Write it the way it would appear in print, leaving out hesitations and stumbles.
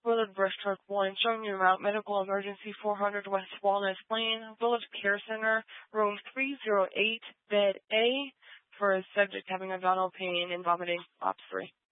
Willard Brushtruck 1, showing you around medical emergency 400 West Walnut Lane, Village Care Center, room 308, bed A, for a subject having abdominal pain and vomiting, OPS 3.